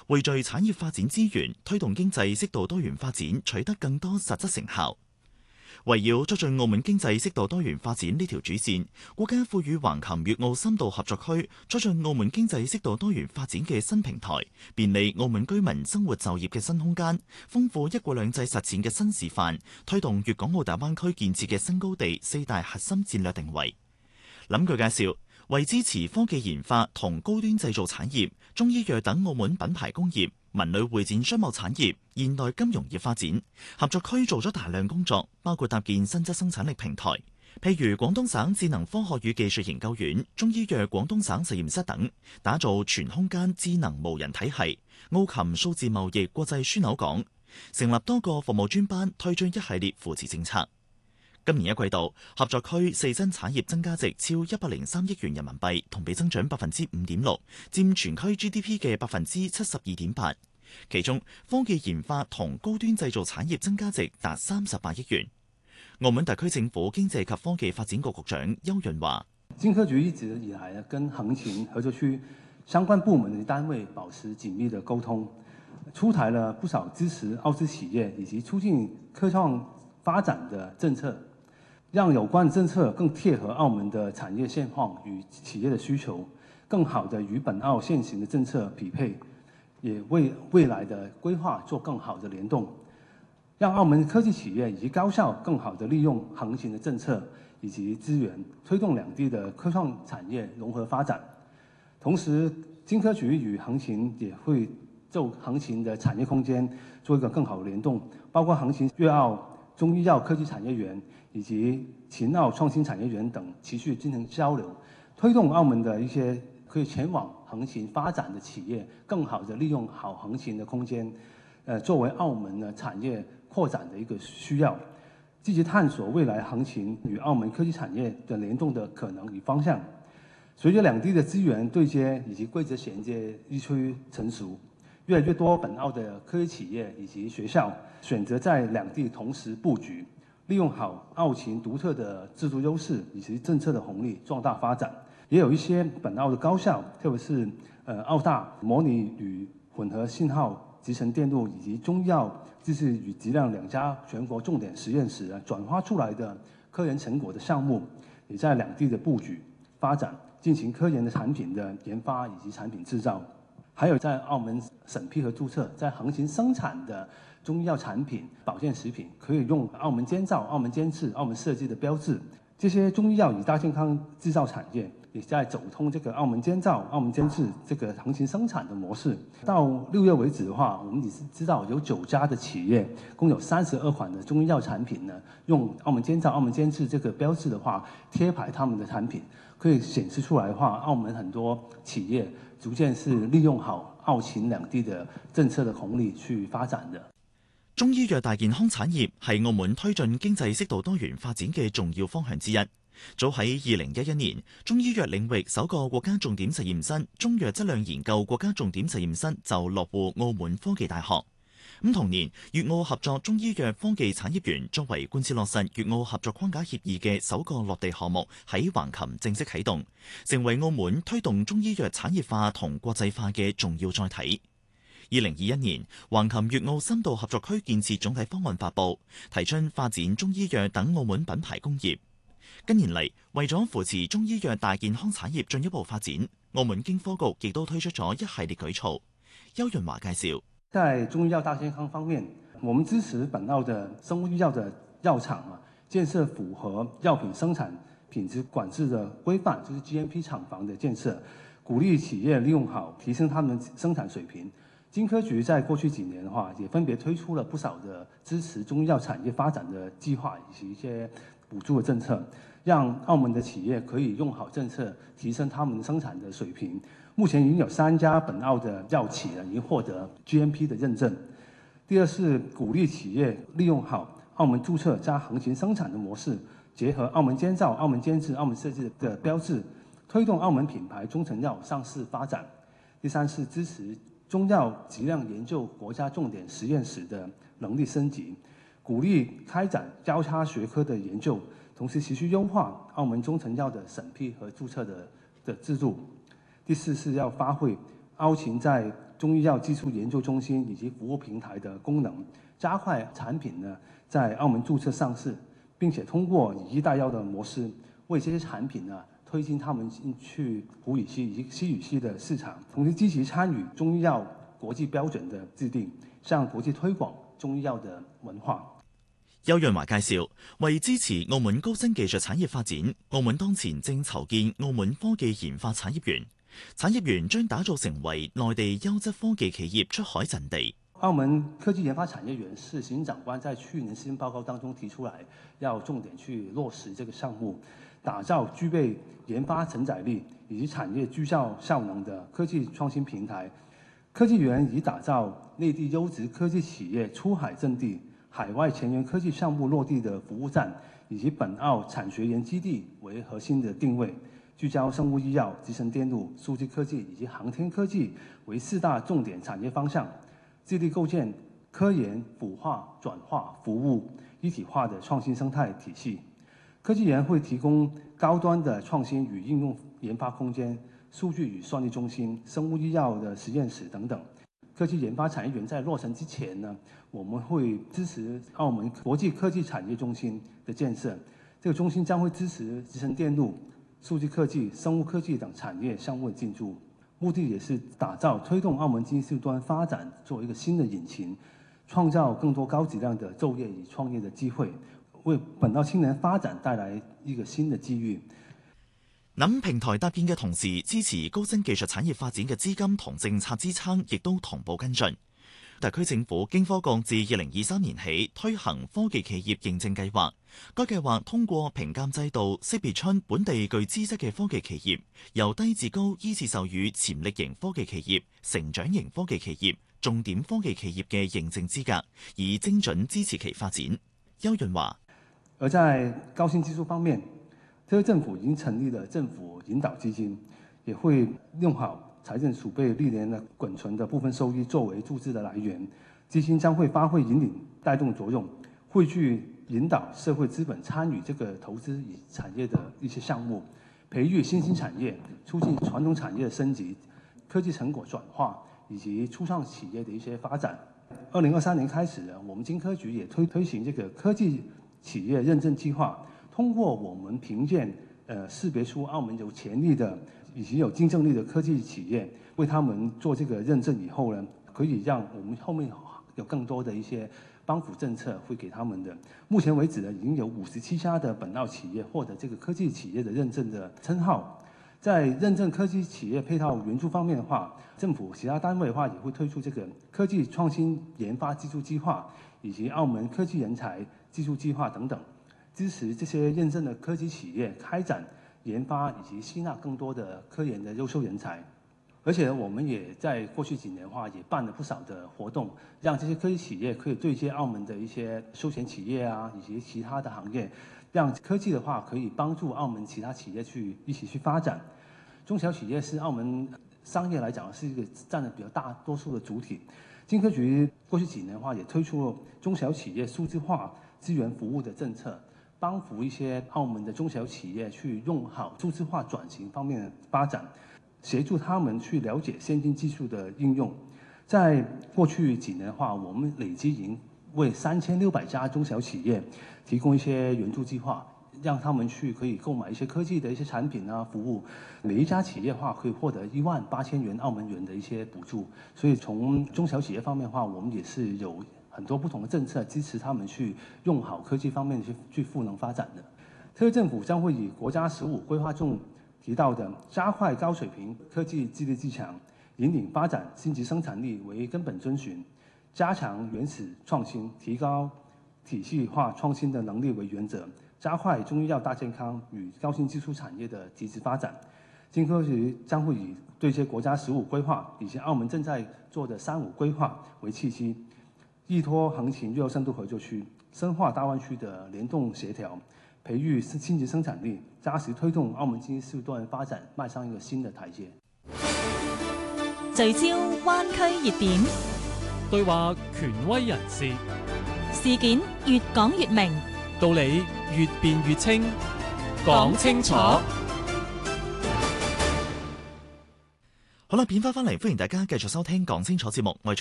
匯聚產業發展資源，推動經濟適度多元發展，取得更多實質成效。圍繞促進澳門經濟適度多元發展呢條主線，國家賦予橫琴粵澳深度合作區促進澳門經濟適度多元發展嘅新平台，便利澳門居民生活就業嘅新空間，豐富一國兩制實踐嘅新示範，推動粵港澳大灣區建設嘅新高地四大核心戰略定位。林佢介紹，為支持科技研發同高端製造產業、中醫藥等澳門品牌工業、文旅會展商貿產業、現代金融業發展，合作區做咗大量工作，包括搭建新質生產力平台，譬如廣東省智能科學與技術研究院、中醫藥廣東省實驗室等，打造全空間智能無人體系、澳琴數字貿易國際樞紐港，成立多個服務專班，推進一系列扶持政策。今年一季度，合作區四新產業增加值超103億元人民幣，同比增長5.6%，佔全區 GDP 嘅72.8%。其中，科技研發同高端製造產業增加值達38億元。澳門特區政府經濟及科技發展局局長邱潤話： 經科局一直以來跟橫琴合作區相關部門的單位保持緊密的溝通，出台了不少支持澳資企業以及促進科創發展的政策。讓有關政策更貼合澳門的產業現況與企業的需求，更好地與本澳現行的政策匹配，也為未來的規劃做更好的聯動，讓澳門科技企業以及高校更好地利用橫琴的政策以及資源，推動兩地的科創產業融合發展。同時，經科局與橫琴也會就橫琴的產業空間做一個更好的聯動，包括橫琴粵澳中醫藥科技產業園以及秦澳創新產業園等持續進行交流，推動澳門的一些可以前往橫琴發展的企業，更好地利用好橫琴的空間，作為澳門的產業擴展的一個需要，積極探索未來橫琴與澳門科技產業的聯動的可能與方向。隨着兩地的資源對接以及規則銜接日趨成熟，越來越多本澳的科技企業以及學校選擇在兩地同時佈局，利用好澳琴獨特的制度優勢以及政策的紅利壯大發展。也有一些本澳的高校，特別是澳大模擬與混合信號集成電路以及中醫藥知識與質量兩家全國重點實驗室轉化出來的科研成果的項目，也在兩地的佈局發展，進行科研的產品的研發以及產品製造。還有在澳門審批和註冊，在橫琴生產的中醫藥產品、保健食品，可以用澳門監造、澳門監製、澳門設計的標誌。這些中醫藥與大健康製造產業也在走通這個澳門監造、澳門監製這個橫琴生產的模式。到6月為止的話，我們也是知道有9家的企業，共有32款的中醫藥產品呢，用澳門監造、澳門監製這個標誌的話，貼牌他們的產品，可以顯示出來的話，澳門很多企業逐漸是利用好澳秦兩地的政策的紅利去發展的。 中醫藥大健康產業係澳門推進經濟適度多元發展嘅重要方向之一。早喺2011年，中醫藥領域首個國家重點實驗室中藥質量研究國家重點實驗室就落戶澳門科技大學。同年，粵澳合作中醫藥科技產業園作為貫徹落實粵澳合作框架協議嘅首個落地項目，喺橫琴正式啟動，成為澳門推動中醫藥產業化同國際化嘅重要載體。2021年，橫琴粵澳深度合作區建設總體方案發布，提出發展中醫藥等澳門品牌工業。近年嚟，為咗扶持中醫藥大健康產業進一步發展，澳門經科局亦都推出咗一系列舉措。邱潤華介紹， 在中醫藥大健康方面，我們支持本澳的生物醫藥的藥廠建設符合藥品生產品質管制的規範，就是 GMP 廠房的建設，鼓勵企業利用好，提升他們生產水平。經科局在過去幾年的話，也分別推出了不少的支持中醫藥產業發展的計劃以及一些補助的政策，讓澳門的企業可以用好政策，提升他們生產的水平。目前已經有3家本澳的藥企已經獲得 GMP 的認證。第二是鼓勵企業利用好澳門註冊加橫琴生產的模式，結合澳門監造、澳門監製、澳門設計的標誌，推動澳門品牌中成藥上市發展。第三是支持中藥質量研究國家重點實驗室的能力升級，鼓勵開展交叉學科的研究，同時持續優化澳門中成藥的審批和註冊的制度。第四是要發揮澳秦在中医藥技術研究中心以及服務平台的功能，加快產品呢在澳門註冊上市，並且通過以醫代藥的模式，為這些產品呢推進他們進去普語系以及西語系的市場，同時積極參與中醫藥國際標準的制定，向國際推廣中醫藥的文化。 邱潤華介紹，為支持澳門高新技術產業發展，澳門當前正籌建澳門科技研發產業園，產業園將打造成為內地優質科技企業出海陣地。 澳門科技研發產業園是行政長官在去年施政報告當中提出來，要重點去落實這個項目，打造具備研發承載力以及產業聚焦效能的科技創新平台。科技園以打造內地優質科技企業出海陣地、海外前沿科技項目落地的服務站，以及本澳產學研基地為核心的定位，聚焦生物醫藥、集成電路、數據科技以及航天科技為4大重點產業方向，致力構建科研、孵化、轉化、服務一體化的創新生態體系。科技園會提供高端的創新與應用研發空間、數據與算力中心、生物醫藥的實驗室等等。科技研發產業園在落成之前呢，我們會支持澳門國際科技產業中心的建設。這個中心將會支持集成電路、數據科技、生物科技等產業項目的進駐，目的也是打造推動澳門經濟端發展作為一個新的引擎，創造更多高質量的就業與創業的機會，為本澳青年發展帶來一個新的機遇。 諗平台搭建嘅同時，支持高新技術產業發展嘅資金同政策支撐亦都同步跟進。特區政府經科局自2023年起推行科技企業認證計劃，該計劃通過評鑑制度識別出本地具資質嘅科技企業，由低至高依次授予潛力型科技企業、成長型科技企業、重點科技企業嘅認證資格，以精準支持其發展。邱潤華。 而在高新技術方面，特區政府已經成立了政府引導基金，也會用好財政儲備歷年的滾存的部分收益作為注資的來源。基金將會發揮引領帶動作用，匯聚引導社會資本參與這個投資與產業的一些項目，培育新興產業，促進傳統產業的升級、科技成果轉化以及初創企業的一些發展。2023年開始，我們經科局也推行這個科技企業認證計劃。通過我們評鑑，識別出澳門有潛力的以及有競爭力的科技企業，為他們做這個認證以後呢，可以讓我們後面有更多的一些幫扶政策會給他們的。目前為止呢，已經有57家的本澳企業獲得這個科技企業的認證的稱號。在認證科技企業配套援助方面的話，政府其他單位的話也會推出這個科技創新研發資助計劃，以及澳門科技人才資助計劃等等。支持這些認證的科技企業開展研發以及吸納更多的科研的優秀人才，而且我們也在過去幾年的話也辦了不少的活動，讓這些科技企業可以對接澳門的一些休閒企業啊，以及其他的行業，讓科技的話可以幫助澳門其他企業去一起去發展。中小企業是澳門商業來講是一個佔了比較大多數的主體。經科局過去幾年的話也推出了中小企業數字化資源服務的政策。幫扶一些澳門的中小企業去用好數字化轉型方面的發展，協助他們去了解先進技術的應用。在過去幾年的話，我們累計已經為3600家中小企業提供一些援助計劃，讓他們去可以購買一些科技的一些產品啊服務。每一家企業的話可以獲得18000元澳門元的一些補助。所以從中小企業方面的話，我們也是有很多不同的政策支持他們去用好科技方面去賦能發展的。特區政府將會以國家15規劃中提到的加快高水平科技激勵自強，引領發展新級生產力為根本遵循，加強原始創新，提高體系化創新的能力為原則，加快中醫藥大健康與高新技術產業的積極發展。經科局將會以對接國家15規劃以及澳門正在做的35規劃為契機，依託橫琴粵澳深度合作區，深化大灣區的聯動協調，培育新級生產力，扎實推動澳門經濟多元發展邁上一個新的台階。 聚焦灣區熱點， 對話權威人士， 事件越講越明， 道理越辯越清，講清楚。 好啦，片花翻嚟，歡迎大家繼續收聽講清楚節目，我係